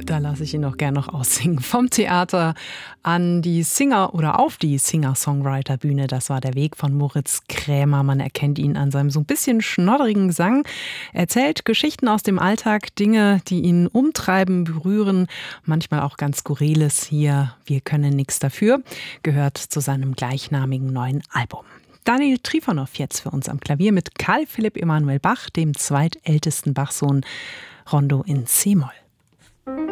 Da lasse ich ihn auch gerne noch aussingen. Vom Theater an die Singer- oder auf die Singer-Songwriter-Bühne. Das war der Weg von Moritz Krämer. Man erkennt ihn an seinem so ein bisschen schnodderigen Sang. Er erzählt Geschichten aus dem Alltag, Dinge, die ihn umtreiben, berühren. Manchmal auch ganz Skurriles. Hier, wir können nichts dafür, gehört zu seinem gleichnamigen neuen Album. Daniel Trifonov jetzt für uns am Klavier mit Carl Philipp Emanuel Bach, dem zweitältesten Bachsohn, Rondo in c-Moll.